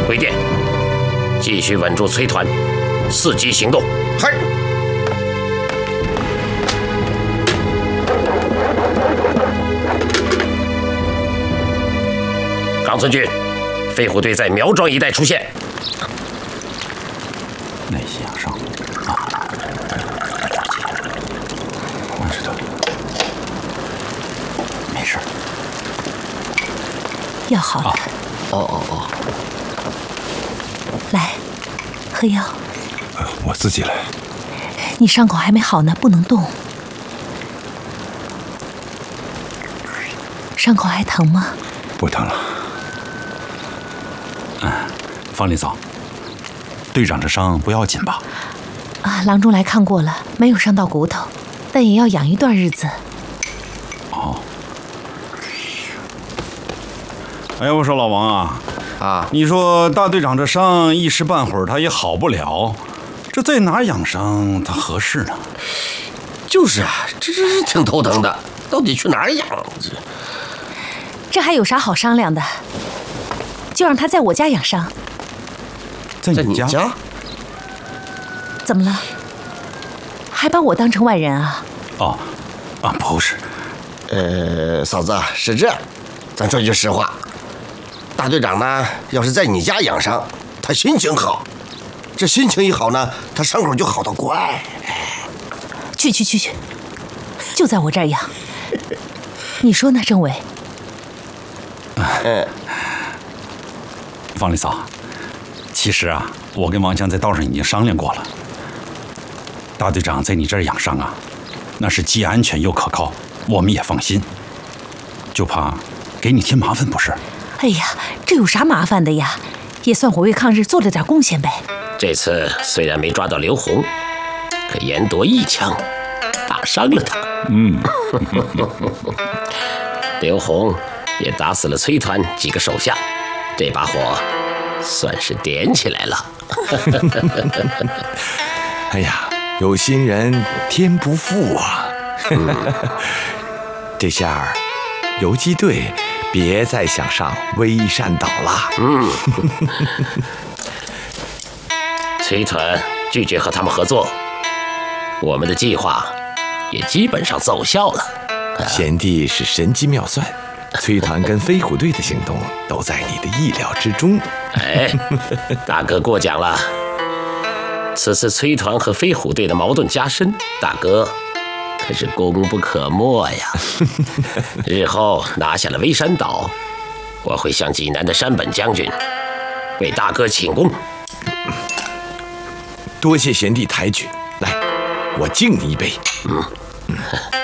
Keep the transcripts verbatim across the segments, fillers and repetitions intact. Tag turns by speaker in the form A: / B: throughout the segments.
A: 回电，继续稳住崔团，伺机行动。
B: 嗨。
A: 冈村君，飞虎队在苗庄一带出现。
C: 那些养伤啊，我知道，没事。
D: 药好了。
B: 哦哦哦。
D: 来，喝药。
C: 呃，我自己来。
D: 你伤口还没好呢，不能动。伤口还疼吗？
C: 不疼了。嗯，方林嫂，队长这伤不要紧吧？
D: 啊，郎中来看过了，没有伤到骨头，但也要养一段日子。
C: 哦。哎，我说老王啊，
B: 啊，
C: 你说大队长这伤一时半会儿他也好不了，这在哪儿养伤他合适呢？
B: 就是啊，这这是挺头疼的，到底去哪儿养？这
D: 这还有啥好商量的？就让他在我家养伤。
C: 在你家？
B: 家？
D: 怎么了？还把我当成外人啊？
C: 哦，啊，不是。
B: 呃，嫂子是这，咱说句实话，大队长呢，要是在你家养伤，他心情好，这心情一好呢，他伤口就好得快。
D: 去去去去，就在我这儿养。你说呢，政委？
B: 嗯。
C: 方丽嫂，其实啊，我跟王强在道上已经商量过了。大队长在你这儿养伤啊，那是既安全又可靠，我们也放心。就怕给你添麻烦，不是？
D: 哎呀，这有啥麻烦的呀？也算我为抗日做了点贡献呗。
A: 这次虽然没抓到刘洪，可严夺一枪，打伤了他。
C: 嗯。
A: 刘洪也打死了崔团几个手下，这把火算是点起来了。
E: 哎呀，有心人天不负啊！这下游击队别再想上微山岛了。
A: 嗯。崔团拒绝和他们合作，我们的计划也基本上奏效了。
E: 贤弟是神机妙算，崔团跟飞虎队的行动都在你的意料之中。
A: 哎，大哥过奖了。此次崔团和飞虎队的矛盾加深，大哥可是功不可没呀。日后拿下了微山岛，我会向济南的山本将军为大哥请功。
E: 多谢贤弟抬举，来，我敬你一杯。嗯。嗯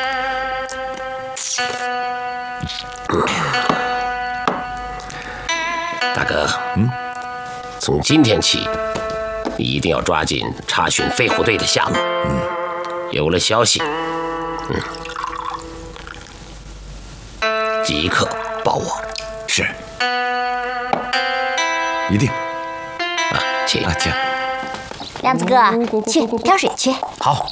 A: 大哥，嗯，从今天起，你一定要抓紧查询飞虎队的下落。嗯，有了消息，嗯，即刻报我。
E: 是，一定。
A: 啊，请
E: 啊，请。
F: 亮子哥，去挑水去。
E: 好。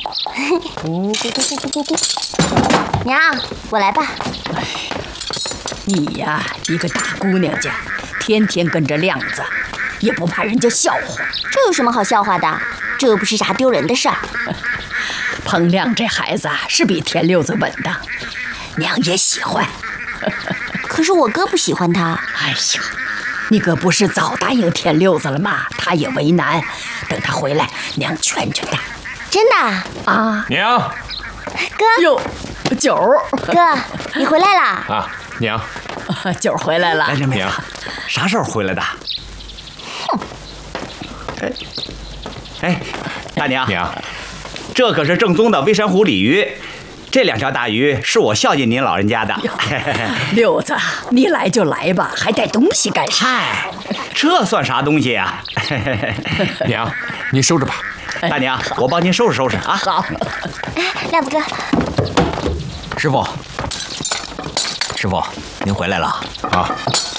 F: 娘，我来吧。
G: 哎，你呀，一个大姑娘家，天天跟着亮子，也不怕人家笑话。
F: 这有什么好笑话的？这又不是啥丢人的事儿。
G: 彭亮这孩子是比田六子稳当，娘也喜欢。
F: 可是我哥不喜欢他。
G: 哎呀，你哥不是早答应田六子了吗？他也为难，等他回来，娘劝劝他。
F: 真的
G: 啊？
H: 娘，
F: 哥，
G: 哟，九儿，
F: 哥，你回来了
H: 啊？娘，
G: 九儿回来了。
C: 来，这妹子，啥时候回来的？
F: 哼。
I: 哎，哎，大娘，
H: 娘，
I: 这可是正宗的微山湖鲤鱼。这两条大鱼是我孝敬您老人家的。
G: 六子，你来就来吧，还带东西干啥？
I: 嗨，这算啥东西啊？
H: 娘，你收着吧。
I: 大娘，我帮您收拾收拾啊。
G: 好。
F: 哎，亮子哥，
I: 师傅，师傅，您回来了
H: 啊。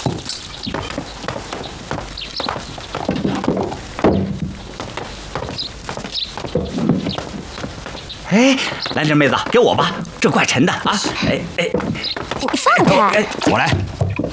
I: 哎，来，这妹子，给我吧，这怪沉的啊！哎哎，
F: 你放开！
I: 哎，我来。